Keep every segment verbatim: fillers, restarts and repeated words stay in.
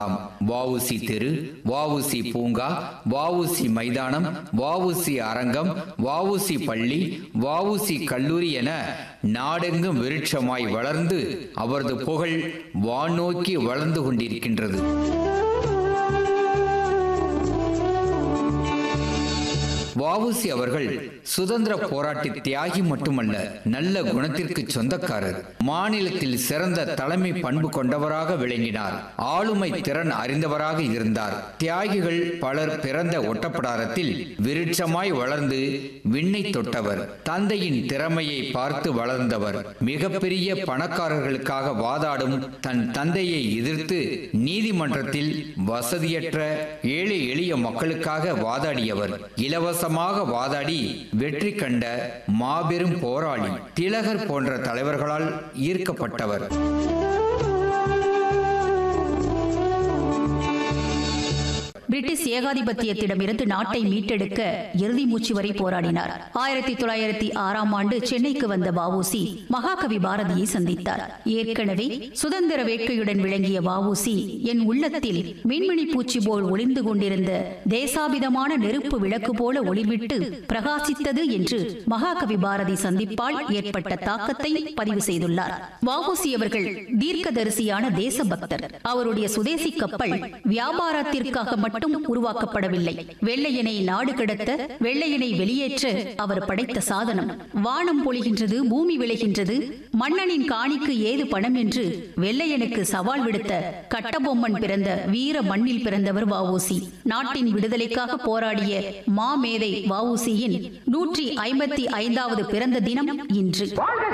வஉசி தெரு, வஉசி பூங்கா, வஉசி மைதானம், வஉசி அரங்கம், வஉசி பள்ளி, வஉசி கல்லூரி என நாடெங்கும் விருட்சமாய் வளர்ந்து அவரது புகழ் வானோக்கி வளர்ந்து கொண்டிருக்கின்றது. வஉசி அவர்கள் சுதந்திர போராட்ட தியாகி மட்டுமல்ல, நல்ல குணத்திற்கு சொந்தக்காரர். மாநிலத்தில் சிறந்த தலைமை பண்பு கொண்டவராக விளங்கினார். ஆளுமை திறன் அறிந்தவராக இருந்தார். தியாகிகள் பலர் பிறந்த ஒட்டப்படாரத்தில் விருட்சமாய் வளர்ந்து விண்ணை தொட்டவர். தந்தையின் திறமையை பார்த்து வளர்ந்தவர். மிகப்பெரிய பணக்காரர்களுக்காக வாதாடும் தன் தந்தையை எதிர்த்து நீதிமன்றத்தில் வசதியற்ற ஏழை எளிய மக்களுக்காக வாதாடியவர். இலவசமாக வாதாடி வெற்றி கண்ட மாபெரும் போராளி. திலகர் போன்ற தலைவர்களால் ஈர்க்கப்பட்டவர். பிரிட்டிஷ் ஏகாதிபத்தியத்திடமிருந்து நாட்டை மீட்டெடுக்க இறுதி மூச்சு வரை போராடினார். ஆயிரத்தி தொள்ளாயிரத்தி ஆறாம் ஆண்டு சென்னைக்கு வந்த வஉசி மகாகவி பாரதியை சந்தித்தார். ஏற்கனவே சுதந்திர வேட்கையுடன் விளங்கிய வஉசி, என் உள்ளத்தில் மின்மினி பூச்சி போல் ஒளிந்து கொண்டிருந்த தேசாபிதமான நெருப்பு விளக்கு போல ஒளிவிட்டு பிரகாசித்தது என்று மகாகவி பாரதி சந்திப்பால் ஏற்பட்ட தாக்கத்தை பதிவு செய்துள்ளார். வஉசி அவர்கள் தீர்க்கதரிசியான தேசபக்தர். அவருடைய சுதேசி கப்பல் வியாபாரத்திற்காக மட்டும் உருவாக்கப்படவில்லை. வெள்ளையனை நாடு கடத்த, வெள்ளையனை வெளியேற்ற அவர் படைத்த சாதனம். வானம் பொழிகின்றது, பூமி விளைகின்றது, மன்னனின் காணிக்கு ஏது பணம் என்று வெள்ளையனுக்கு சவால் விடுத்த கட்டபொம்மன் பிறந்த வீர மண்ணில் பிறந்தவர் வஉசி. நாட்டின் விடுதலைக்காக போராடிய மாமேதை வஉசியின் நூற்றி ஐம்பத்தி ஐந்தாவது பிறந்த தினம் இன்று.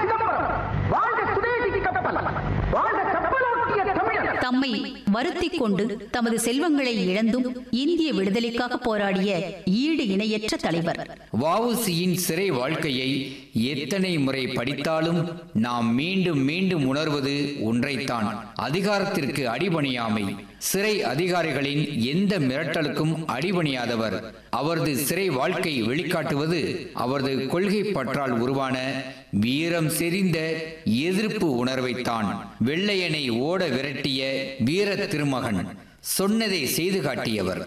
தம்மை வருத்திக் கொண்டு தமது செல்வங்களை இழந்தும் இந்திய விடுதலைக்காக போராடிய ஈடு இணையற்ற தலைவர். வஉசியின் சிறை வாழ்க்கையை எத்தனை முறை படித்தாலும் நாம் மீண்டும் மீண்டும் உணர்வது ஒன்றைத்தான், அதிகாரத்திற்கு அடிபணியாமை. சிறை அதிகாரிகளின் எந்த மிரட்டலுக்கும் அடிபணியாதவர். அவரது சிறை வாழ்க்கை வெளிக்காட்டுவது அவரது கொள்கை பற்றால் உருவான வீரம் செறிந்த எதிர்ப்பு உணர்வைத்தான். வெள்ளையனை ஓட விரட்டிய வீர திருமகன், சொன்னதை செய்து காட்டியவர்.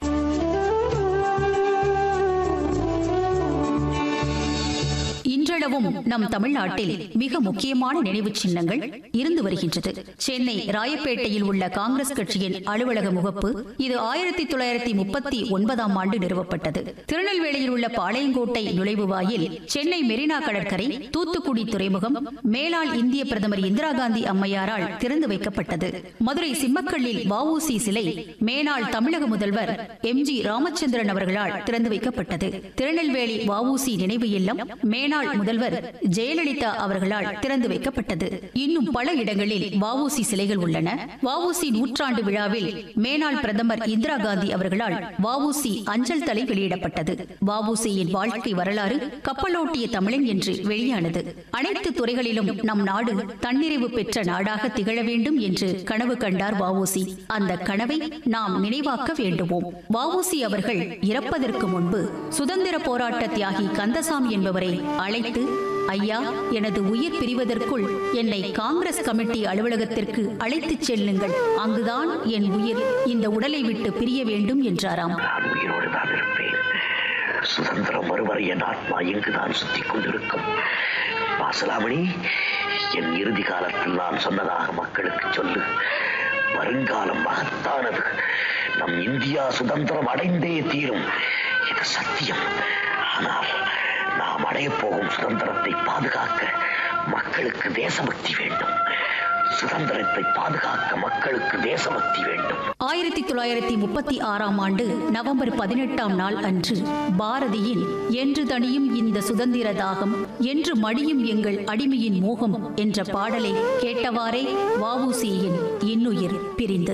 இன்றளவும் நம் தமிழ்நாட்டில் மிக முக்கியமான நினைவு சின்னங்கள் இருந்து வருகின்றது. சென்னை ராயப்பேட்டையில் உள்ள காங்கிரஸ் கட்சியின் அலுவலக முகப்பு. இது ஆயிரத்தி தொள்ளாயிரத்தி முப்பத்தி ஒன்பதாம் ஆண்டு நிறுவப்பட்டது. திருநெல்வேலியில் உள்ள பாளையங்கோட்டை நுழைவு வாயில், சென்னை மெரினா கடற்கரை, தூத்துக்குடி துறைமுகம் மேலாள் இந்திய பிரதமர் இந்திரா காந்தி அம்மையாரால் திறந்து வைக்கப்பட்டது. மதுரை சிம்மக்கல்லில் வஉசி சிலை மேனாள் தமிழக முதல்வர் எம் ஜி ராமச்சந்திரன் அவர்களால் திறந்து வைக்கப்பட்டது. திருநெல்வேலி வஉசி நினைவு இல்லம் மேனாள் முதல்வர் ஜெயலலிதா அவர்களால் திறந்து வைக்கப்பட்டது. இன்னும் பல இடங்களில் வஉசி சிலைகள் உள்ளன. வஉசி நூற்றாண்டு விழாவில் மேனாள் பிரதமர் இந்திரா காந்தி அவர்களால் வஉசி அஞ்சல் தலை வெளியிடப்பட்டது. வஉசியின் வாழ்க்கை வரலாறு கப்பலோட்டிய தமிழன் என்று வெளியானது. அனைத்து துறைகளிலும் நம் நாடு தன்னிறைவு பெற்ற நாடாக திகழ வேண்டும் என்று கனவு கண்டார் வஉசி. அந்த கனவை நாம் நினைவாக்க வேண்டுவோம். வஉசி அவர்கள் இறப்பதற்கு முன்பு சுதந்திர போராட்ட தியாகி கந்தசாமி என்பவரை அழைத்து, ஐயா, எனது உயிர் பிரிவதற்குள் என்னை காங்கிரஸ் கமிட்டி அலுவலகத்திற்கு அழைத்துச் செல்லுங்கள், அங்குதான் என் உயிர் இந்த உடலை விட்டு பிரிய வேண்டும் என்றாராம். சுதந்திரம் வருவரை என் ஆத்மா எங்குதான் சுத்திக் கொண்டிருக்கும். வாசலாமணி, என் இறுதி காலத்தில் நான் சொன்னதாக மக்களுக்கு சொல்லு. வருங்காலம் மகத்தானது. நம் இந்தியா சுதந்திரம் அடைந்தே தீரும். இது சத்தியம். ஆனால் நாம் அடைய போகும் சுதந்திரத்தை பாதுகாக்க மக்களுக்கு தேசபக்தி வேண்டும். சுதந்திரத்தை பாதுகாக்க மக்களுக்கு தேசபக்தி வேண்டும். ஆயிரத்தி தொள்ளாயிரத்தி முப்பத்தி ஆறாம் ஆண்டு நவம்பர் பதினெட்டாம் நாள் அன்று பாரதியின் என்று தனியும் இந்த சுதந்திர தாகம், என்று மடியும் எங்கள் அடிமையின் மோகம் என்ற பாடலை கேட்டவாறே வஉசியின் இன்னுயிர் பிரிந்தது.